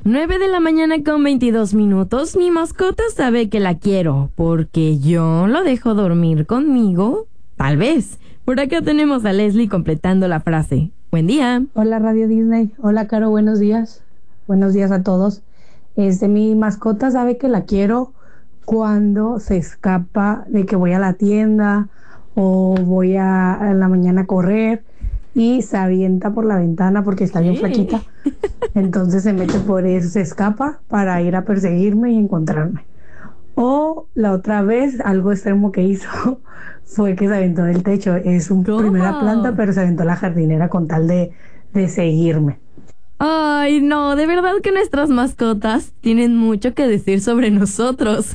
9 de la mañana con 22 minutos. Mi mascota sabe que la quiero porque yo lo dejo dormir conmigo. Tal vez. Por acá tenemos a Leslie completando la frase. Buen día. Hola Radio Disney. Hola Caro, buenos días. Buenos días a todos. Mi mascota sabe que la quiero cuando se escapa de que voy a la tienda o voy a la mañana a correr y se avienta por la ventana porque está bien flaquita. Entonces se mete por eso, se escapa para ir a perseguirme y encontrarme. O la otra vez, algo extremo que hizo fue que se aventó del techo. Es una primera planta, pero se aventó la jardinera con tal de seguirme. Ay, no, de verdad que nuestras mascotas tienen mucho que decir sobre nosotros.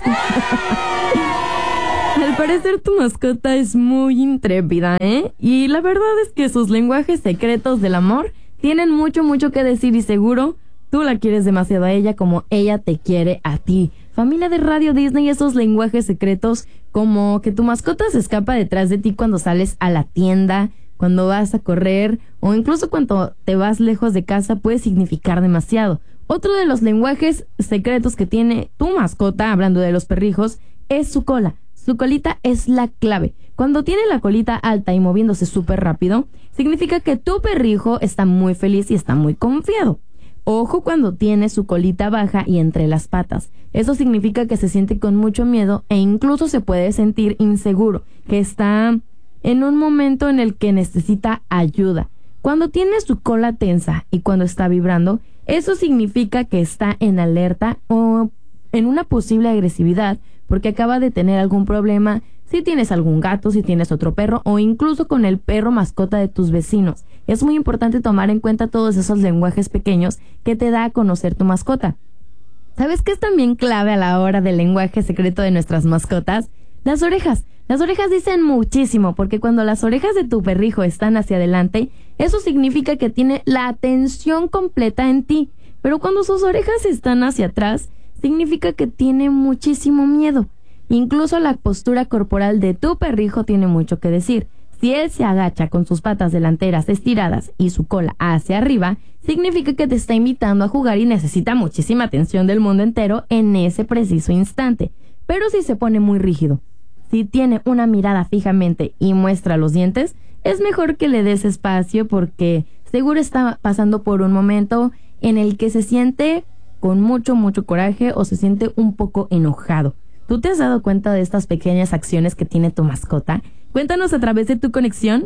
Al parecer tu mascota es muy intrépida, ¿eh? Y la verdad es que sus lenguajes secretos del amor tienen mucho que decir y seguro tú la quieres demasiado a ella como ella te quiere a ti. Familia de Radio Disney, esos lenguajes secretos como que tu mascota se escapa detrás de ti cuando sales a la tienda, cuando vas a correr o incluso cuando te vas lejos de casa puede significar demasiado. Otro de los lenguajes secretos que tiene tu mascota, hablando de los perrijos, es su cola. Su colita es la clave. Cuando tiene la colita alta y moviéndose súper rápido, significa que tu perrijo está muy feliz y está muy confiado. Ojo cuando tiene su colita baja y entre las patas. Eso significa que se siente con mucho miedo e incluso se puede sentir inseguro, que está en un momento en el que necesita ayuda. Cuando tiene su cola tensa y cuando está vibrando, eso significa que está en alerta o en una posible agresividad porque acaba de tener algún problema, si tienes algún gato, si tienes otro perro o incluso con el perro mascota de tus vecinos. Es muy importante tomar en cuenta todos esos lenguajes pequeños que te da a conocer tu mascota. ¿Sabes qué es también clave a la hora del lenguaje secreto de nuestras mascotas? Las orejas. Las orejas dicen muchísimo porque cuando las orejas de tu perrijo están hacia adelante, eso significa que tiene la atención completa en ti. Pero cuando sus orejas están hacia atrás, significa que tiene muchísimo miedo. Incluso la postura corporal de tu perrijo tiene mucho que decir. Si él se agacha con sus patas delanteras estiradas y su cola hacia arriba, significa que te está invitando a jugar y necesita muchísima atención del mundo entero en ese preciso instante. Pero si se pone muy rígido, si tiene una mirada fijamente y muestra los dientes, es mejor que le des espacio porque seguro está pasando por un momento en el que se siente con mucho coraje o se siente un poco enojado. ¿Tú te has dado cuenta de estas pequeñas acciones que tiene tu mascota? Cuéntanos a través de tu conexión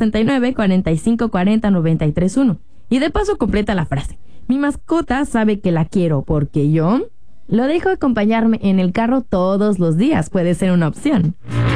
669-4540-931. Y de paso completa la frase. Mi mascota sabe que la quiero porque yo lo dejo acompañarme en el carro todos los días. Puede ser una opción.